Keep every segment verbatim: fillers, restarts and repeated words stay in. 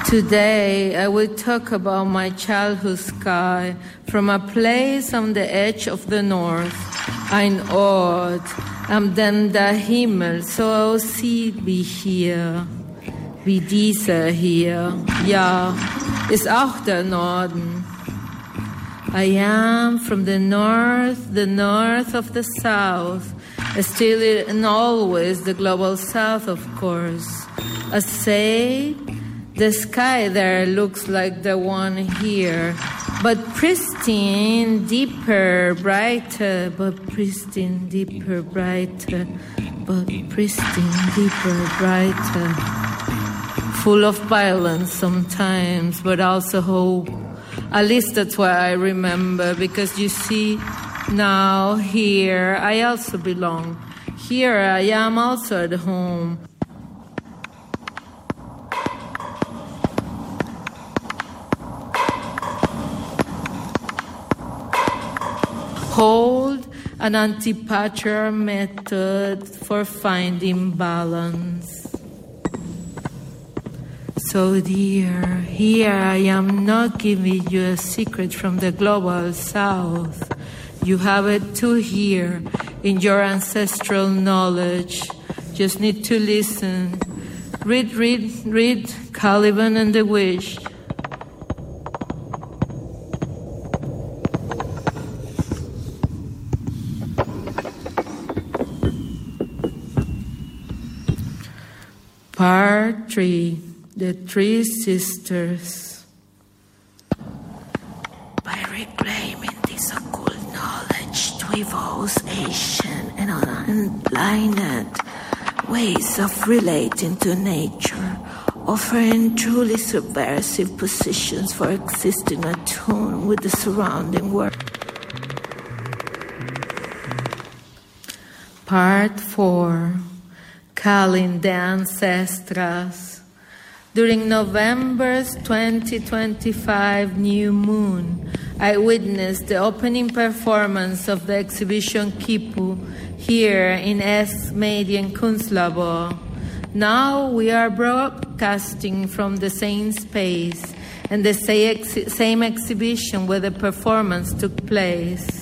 Today, I will talk about my childhood sky from a place on the edge of the north. Ein Ort am den der Himmel so aussieht wie hier, wie dieser hier. Ja, ist auch der Norden. I am from the north, the north of the south, still and always the global south, of course. I say, the sky there looks like the one here, but pristine, deeper, brighter, but pristine, deeper, brighter, but pristine, deeper, brighter. Full of violence sometimes, but also hope. At least that's what I remember, because you see, now, here, I also belong. Here I am also at home. Hold an anti-patriarchal method for finding balance. So dear, here I am not giving you a secret from the global south. You have it too here in your ancestral knowledge. Just need to listen. Read, read, read Caliban and the Wish. Part three, The Three Sisters. By reclaiming this occult knowledge to evolve Asian and unblind ways of relating to nature, offering truly subversive positions for existing attuned with the surrounding world. Part four. Calling the Ancestras. During November's twenty twenty-five new moon, I witnessed the opening performance of the exhibition Kipu here in S. Medien Kunstlabor. Now we are broadcasting from the same space and the same exhibition where the performance took place.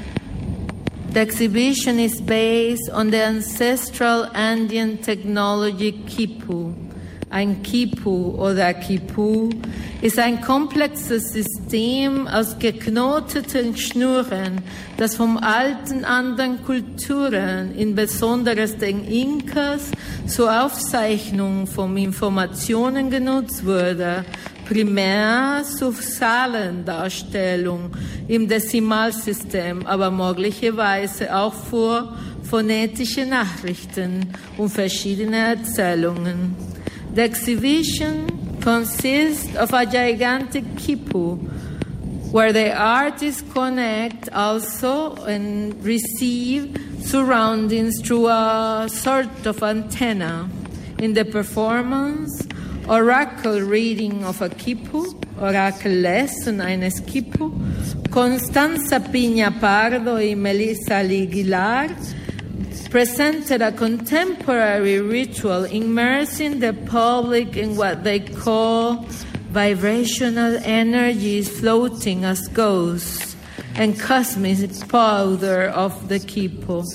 The exhibition is based on the ancestral Andean technology Kipu. Ein Kipu oder Kipu ist ein komplexes System aus geknoteten Schnüren, das vom alten anderen Kulturen, insbesondere den Inkas, zur Aufzeichnung von Informationen genutzt wurde, primär zur Zahlendarstellung im Dezimalsystem, aber möglicherweise auch für phonetische Nachrichten und verschiedene Erzählungen. The exhibition consists of a gigantic kipu, where the artists connect also and receive surroundings through a sort of antenna. In the performance, Oracle reading of a kipu, Oracle lesson eines kipu, Constanza Piña Pardo y Melissa Aguilar presented a contemporary ritual immersing the public in what they call vibrational energies floating as ghosts and cosmic powder of the kipu.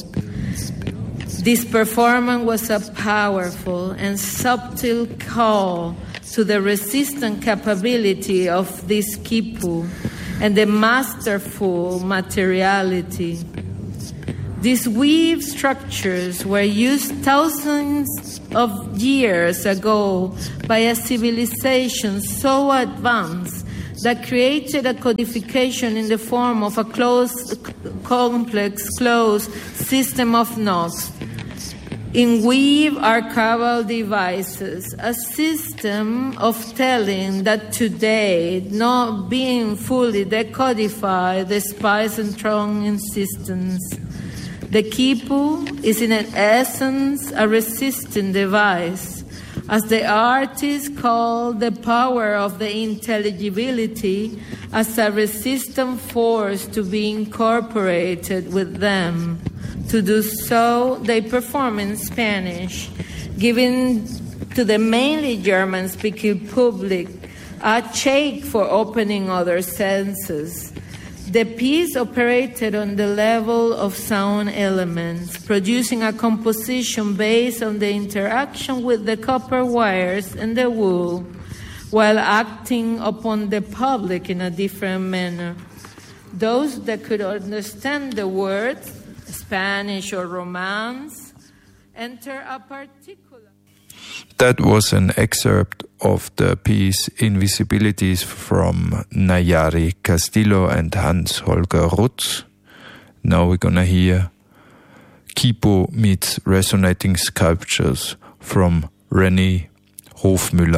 This performance was a powerful and subtle call to the resistant capability of this kipu and the masterful materiality. These weave structures were used thousands of years ago by a civilization so advanced that created a codification in the form of a closed, complex, closed system of knots. In weave archival devices, a system of telling that today, not being fully decodified despite strong insistence. The kipu is in essence a resisting device, as the artists call the power of the intelligibility as a resistant force to be incorporated with them. To do so, they perform in Spanish, giving to the mainly German-speaking public a check for opening other senses. The piece operated on the level of sound elements, producing a composition based on the interaction with the copper wires and the wool, while acting upon the public in a different manner. Those that could understand the words, Spanish or Romance, enter a particular... That was an excerpt of the piece Invisibilities from Nayari Castillo and Hans-Holger Rutz. Now we're gonna hear Kipo meets Resonating Sculptures from René Hofmüller.